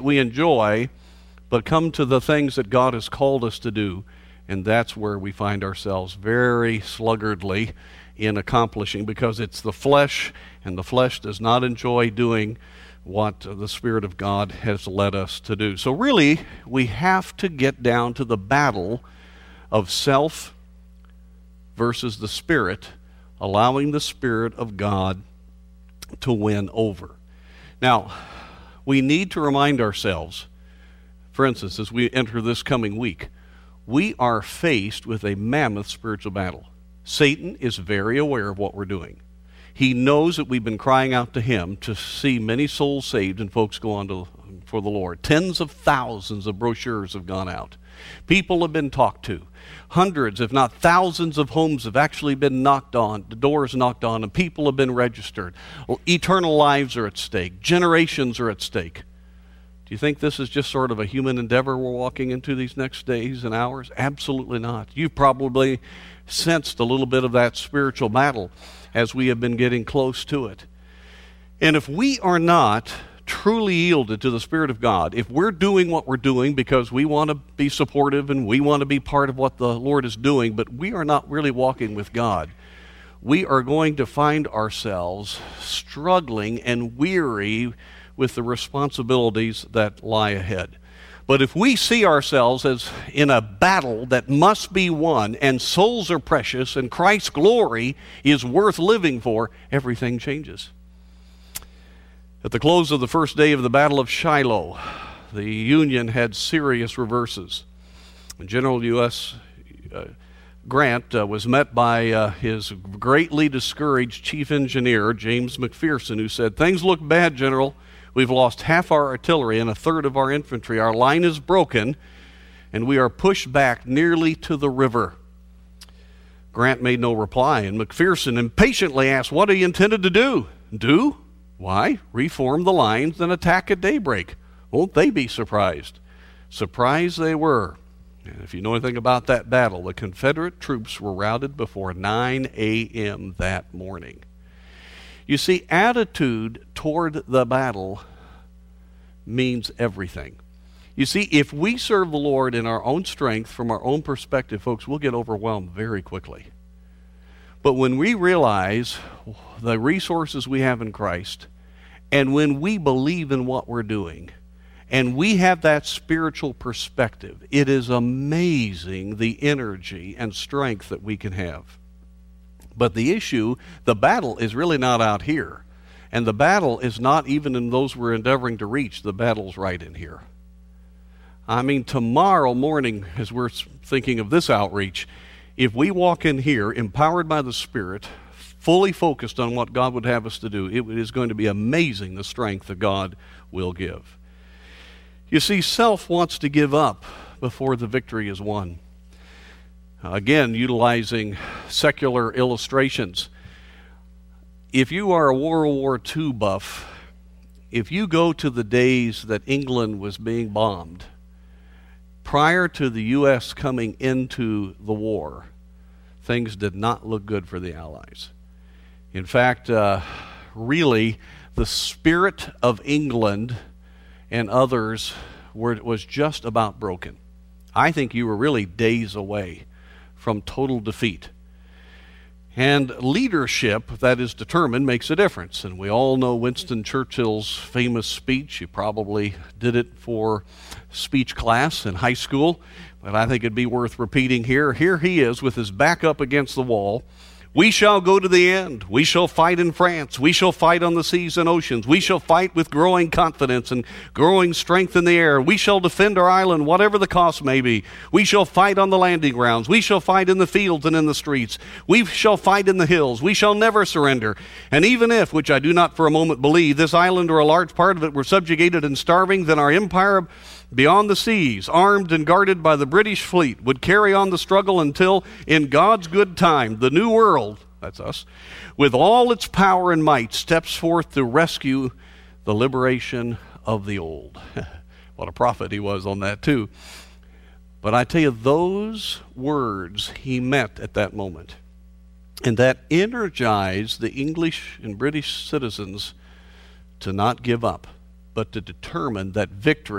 we enjoy, but come to the things that God has called us to do, and that's where we find ourselves very sluggardly in accomplishing, because it's the flesh, and the flesh does not enjoy doing what the Spirit of God has led us to do. So really, we have to get down to the battle of self versus the Spirit, allowing the Spirit of God to win over. Now, we need to remind ourselves, for instance, as we enter this coming week, we are faced with a mammoth spiritual battle. Satan is very aware of what we're doing. He knows that we've been crying out to him to see many souls saved and folks go on for the Lord. Tens of thousands of brochures have gone out. People have been talked to. Hundreds, if not thousands of homes have actually been knocked on, the doors knocked on, and people have been registered. Eternal lives are at stake. Generations are at stake. Do you think this is just sort of a human endeavor we're walking into these next days and hours? Absolutely not. You've probably sensed a little bit of that spiritual battle as we have been getting close to it. And if we are not truly yielded to the Spirit of God, if we're doing what we're doing because we want to be supportive and we want to be part of what the Lord is doing, but we are not really walking with God, we are going to find ourselves struggling and weary with the responsibilities that lie ahead. But if we see ourselves as in a battle that must be won, and souls are precious, and Christ's glory is worth living for, everything changes. At the close of the first day of the Battle of Shiloh, the Union had serious reverses. General U.S. Grant was met by his greatly discouraged chief engineer, James McPherson, who said, "Things look bad, General. We've lost half our artillery and a third of our infantry. Our line is broken, and we are pushed back nearly to the river." Grant made no reply, and McPherson impatiently asked what he intended to do. Do? Why, reform the lines and attack at daybreak. Won't they be surprised? Surprised they were. And if you know anything about that battle, the Confederate troops were routed before 9 a.m. that morning. You see, attitude toward the battle means everything. You see, if we serve the Lord in our own strength, from our own perspective, folks, we'll get overwhelmed very quickly. But when we realize the resources we have in Christ, and when we believe in what we're doing, and we have that spiritual perspective, it is amazing the energy and strength that we can have. But the issue, the battle, is really not out here. And the battle is not even in those we're endeavoring to reach. The battle's right in here. I mean, tomorrow morning, as we're thinking of this outreach, if we walk in here empowered by the Spirit, fully focused on what God would have us to do, it is going to be amazing the strength that God will give. You see, self wants to give up before the victory is won. Again, utilizing secular illustrations. If you are a World War II buff, if you go to the days that England was being bombed, prior to the U.S. coming into the war, things did not look good for the Allies. In fact, really, the spirit of England and others was just about broken. I think you were really days away from total defeat. And leadership that is determined makes a difference. And we all know Winston Churchill's famous speech. You probably did it for speech class in high school, but I think it'd be worth repeating here. Here he is with his back up against the wall. "We shall go to the end. We shall fight in France. We shall fight on the seas and oceans. We shall fight with growing confidence and growing strength in the air. We shall defend our island, whatever the cost may be. We shall fight on the landing grounds. We shall fight in the fields and in the streets. We shall fight in the hills. We shall never surrender. And even if, which I do not for a moment believe, this island or a large part of it were subjugated and starving, then our empire beyond the seas, armed and guarded by the British fleet, would carry on the struggle until, in God's good time, the new world," that's us, "with all its power and might, steps forth to rescue the liberation of the old." What a prophet he was on that too. But I tell you, those words he meant at that moment, and that energized the English and British citizens to not give up. but to determine that victory